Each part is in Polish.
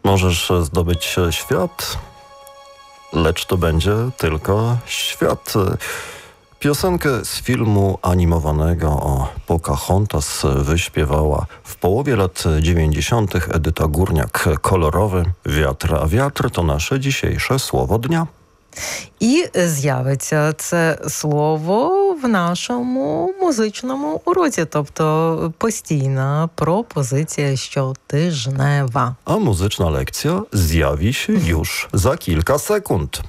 Możesz zdobyć świat, lecz to będzie tylko świat. Piosenkę z filmu animowanego o Pocahontas wyśpiewała w połowie lat 90. Edyta Górniak. Kolorowy wiatr, a wiatr to nasze dzisiejsze słowo dnia. І з'явиться це слово в нашому музичному уроці, тобто постійна пропозиція щотижнева. A muzyczna lekcja zjawi się już za kilka sekund.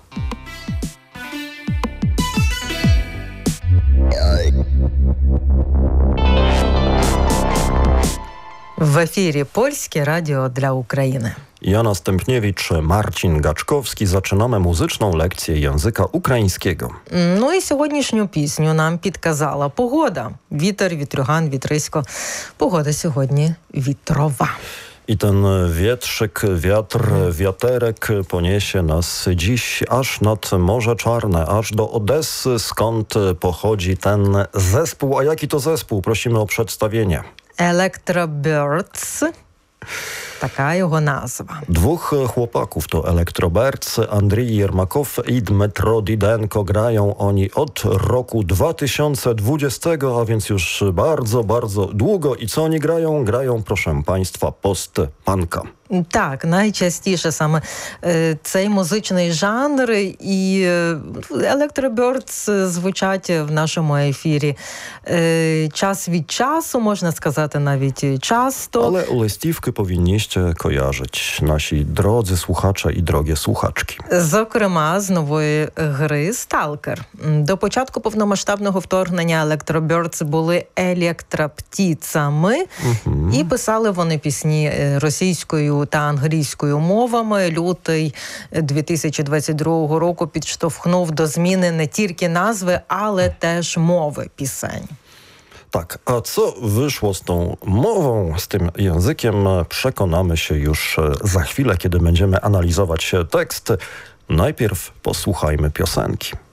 В ефірі Польське радіо для України. Jana Stępniewicz, Marcin Gaczkowski. Zaczynamy muzyczną lekcję języka ukraińskiego. Ну і сьогоднішню пісню нам підказала погода. Вітер, вітрюган, вітрисько. Погода сьогодні вітрова. I ten wietrzyk, wiatr, wiaterek poniesie nas dziś aż nad Morze Czarne, aż do Odessy, skąd pochodzi ten zespół. A jaki to zespół? Prosimy o przedstawienie. Electrobirds. Така його назва. Dwóch chłopaków to Electrobirds, Andrii Jermakow i Dmytro Didenko. Grają oni od roku 2020, a więc już bardzo, bardzo długo. I co oni grają? Grają, proszę Państwa, post-punka. Так, найчастіше саме цей музичний жанр, і Electrobirds звучать в нашому ефірі час від часу, можна сказати, навіть часто. Ale listівки powinniście kojarzyć, nasi drodzy słuchacze i drogie słuchaczki. Зокрема, з нової гри «Сталкер». До початку повномасштабного вторгнення Electrobirds були електроптіцами, і писали вони пісні російською та англійською мовами. Лютий 2022 року підштовхнув до зміни не тільки назви, ale też мови пісень. Tak, a co wyszło z tą mową, z tym językiem, przekonamy się już za chwilę, kiedy będziemy analizować tekst. Najpierw posłuchajmy piosenki.